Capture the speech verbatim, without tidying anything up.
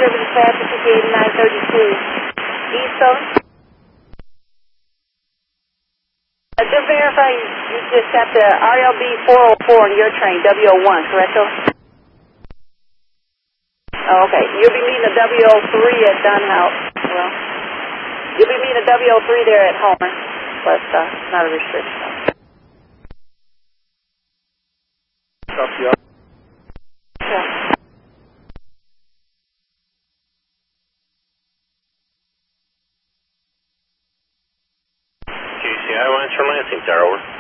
Conservative Traffic Gate nine thirty-two. East Zone. Uh, just verify you, you just got the R L B four oh four on your train, W O one, correct? Oh, okay. You'll be meeting the W O three at Dunhouse. Well, you'll be meeting the W O three there at Homer, but uh, not a restriction. Copy. Yeah. Q C I lines for Lansing Tower, over.